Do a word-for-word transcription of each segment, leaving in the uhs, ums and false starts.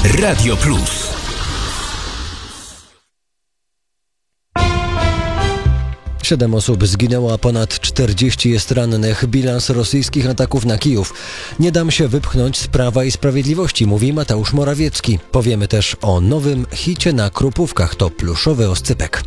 Radio Plus. Siedem osób zginęło, a ponad czterdzieści jest rannych. Bilans rosyjskich ataków na Kijów. Nie dam się wypchnąć z Prawa i Sprawiedliwości, mówi Mateusz Morawiecki. Powiemy też o nowym hicie na Krupówkach. To pluszowy oscypek.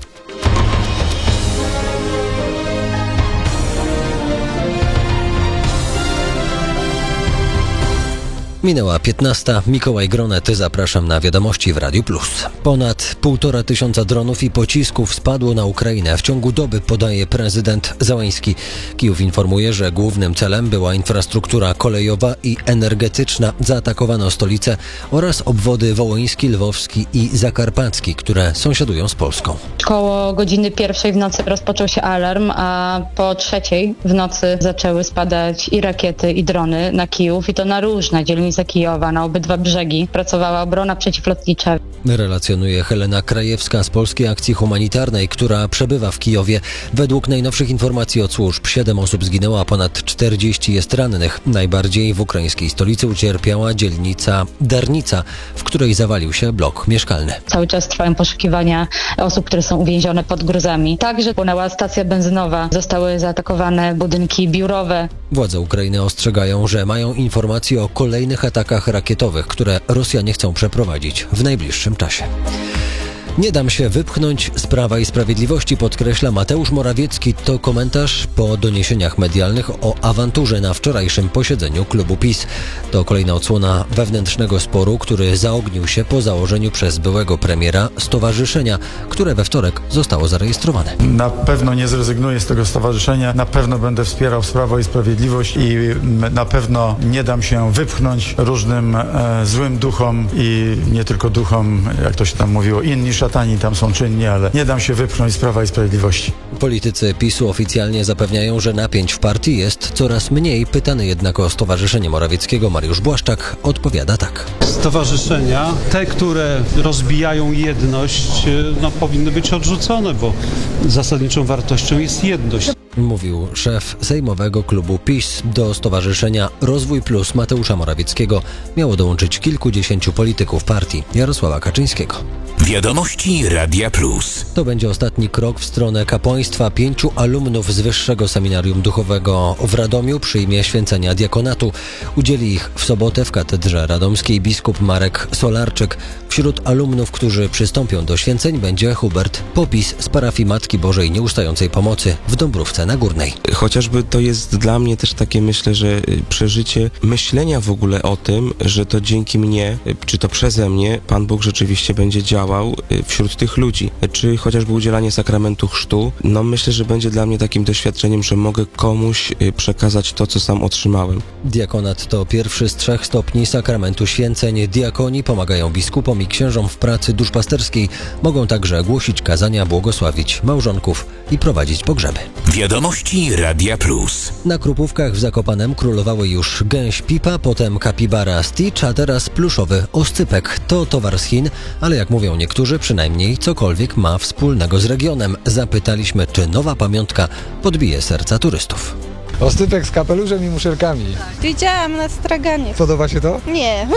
Minęła piętnasta. Mikołaj Gronet, zapraszam na wiadomości w Radiu Plus. Ponad półtora tysiąca dronów i pocisków spadło na Ukrainę w ciągu doby, podaje prezydent Zełenski. Kijów informuje, że głównym celem była infrastruktura kolejowa i energetyczna. Zaatakowano stolicę oraz obwody wołyński, lwowski i zakarpacki, które sąsiadują z Polską. Koło godziny pierwszej w nocy rozpoczął się alarm, a po trzeciej w nocy zaczęły spadać i rakiety, i drony na Kijów, i to na różne dzielnice Kijowa, na obydwa brzegi. Pracowała obrona przeciwlotnicza. Relacjonuje Helena Krajewska z Polskiej Akcji Humanitarnej, która przebywa w Kijowie. Według najnowszych informacji od służb siedem osób zginęło, a ponad czterdzieści jest rannych. Najbardziej w ukraińskiej stolicy ucierpiała dzielnica Darnica, w której zawalił się blok mieszkalny. Cały czas trwają poszukiwania osób, które są uwięzione pod gruzami. Także płonęła stacja benzynowa. Zostały zaatakowane budynki biurowe. Władze Ukrainy ostrzegają, że mają informacje o kolejnych atakach rakietowych, które Rosjanie chcą przeprowadzić w najbliższym czasie. Nie dam się wypchnąć z Prawa i Sprawiedliwości, podkreśla Mateusz Morawiecki. To komentarz po doniesieniach medialnych o awanturze na wczorajszym posiedzeniu klubu PiS. To kolejna odsłona wewnętrznego sporu, który zaognił się po założeniu przez byłego premiera stowarzyszenia, które we wtorek zostało zarejestrowane. Na pewno nie zrezygnuję z tego stowarzyszenia, na pewno będę wspierał Prawo i Sprawiedliwość i na pewno nie dam się wypchnąć różnym e, złym duchom i nie tylko duchom, jak to się tam mówiło, inni szatani tam są czynni, ale nie dam się wypchnąć z Prawa i Sprawiedliwości. Politycy PiSu oficjalnie zapewniają, że napięć w partii jest coraz mniej. Pytany jednak o stowarzyszenie Morawieckiego Mariusz Błaszczak odpowiada tak. Stowarzyszenia, te, które rozbijają jedność, no, powinny być odrzucone, bo zasadniczą wartością jest jedność. Mówił szef sejmowego klubu PiS. Do stowarzyszenia Rozwój Plus Mateusza Morawieckiego miało dołączyć kilkudziesięciu polityków partii Jarosława Kaczyńskiego. Wiadomości Radia Plus. To będzie ostatni krok w stronę kapłaństwa. Pięciu alumnów z Wyższego Seminarium Duchowego w Radomiu przyjmie święcenia diakonatu. Udzieli ich w sobotę w katedrze radomskiej biskup Marek Solarczyk. Wśród alumnów, którzy przystąpią do święceń, będzie Hubert Popis z parafii Matki Bożej Nieustającej Pomocy w Dąbrówce Nagórnej. Chociażby to jest dla mnie też takie, myślę, że przeżycie myślenia w ogóle o tym, że to dzięki mnie, czy to przeze mnie, Pan Bóg rzeczywiście będzie działał wśród tych ludzi. Czy chociażby udzielanie sakramentu chrztu, no myślę, że będzie dla mnie takim doświadczeniem, że mogę komuś przekazać to, co sam otrzymałem. Diakonat to pierwszy z trzech stopni sakramentu święceń. Diakoni pomagają biskupom i księżom w pracy duszpasterskiej. Mogą także głosić kazania, błogosławić małżonków i prowadzić pogrzeby. Wiadomości Radia Plus. Na Krupówkach w Zakopanem królowały już gęś Pipa, potem kapibara Stitch, a teraz pluszowy oscypek. To towar z Chin, ale jak mówią niektórzy, przynajmniej cokolwiek ma wspólnego z regionem. Zapytaliśmy, czy nowa pamiątka podbije serca turystów. Oscypek z kapeluszem i muszelkami. Tak. Widziałam na straganie. Podoba się to? Nie.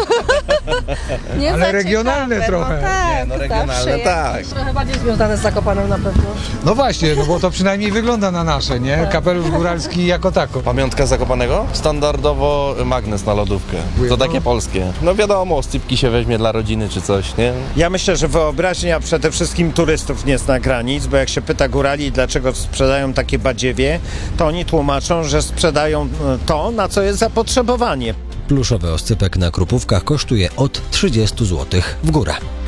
Nie ale regionalne ciekawe, trochę. No tak, nie, no regionalne tak. Trochę bardziej związane z Zakopanem na pewno. No właśnie, no bo to przynajmniej wygląda na nasze, nie? Tak. Kapelusz góralski jako tako. Pamiątka Zakopanego? Standardowo magnes na lodówkę. To takie polskie. No wiadomo, oscypki się weźmie dla rodziny czy coś, nie? Ja myślę, że wyobraźnia przede wszystkim turystów nie zna granic, bo jak się pyta górali, dlaczego sprzedają takie badziewie, to oni tłumaczą, że sprzedają to, na co jest zapotrzebowanie. Pluszowy oscypek na Krupówkach kosztuje od trzydziestu złotych w górę.